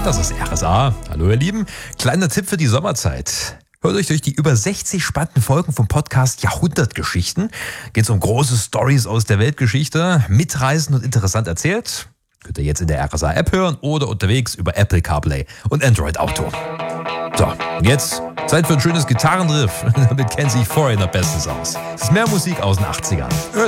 Das ist RSA. Hallo ihr Lieben. Kleiner Tipp für die Sommerzeit. Hört euch durch die über 60 spannenden Folgen vom Podcast Jahrhundertgeschichten. Geht es um große Stories aus der Weltgeschichte, mitreißend und interessant erzählt. Könnt ihr jetzt in der RSA-App hören oder unterwegs über Apple CarPlay und Android Auto. So, und jetzt Zeit für ein schönes Gitarrenriff. Damit kennen sich Foreigner bestens aus. Es ist mehr Musik aus den 80ern.